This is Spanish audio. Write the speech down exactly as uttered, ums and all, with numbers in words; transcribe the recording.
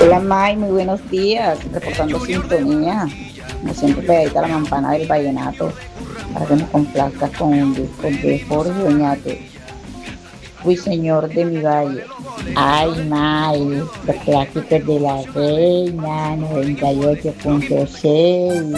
Hola May, muy buenos días, reportando sintonía, como siempre pegadita a la campana del vallenato, para que me complazcas con un disco de Jorge Oñate, Ruiseñor de mi valle. Ay May, los clásicos de la reina, noventa y ocho punto seis.